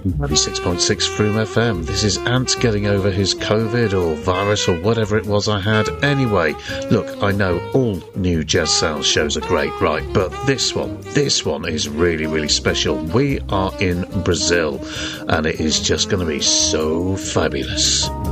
96.6 Froome FM. This is Ant getting over his COVID or virus or whatever it was I had. Anyway, look, I know all new Jazz Sounds shows are great, right? But this one is really, really special. We are in Brazil, and it is just going to be so fabulous.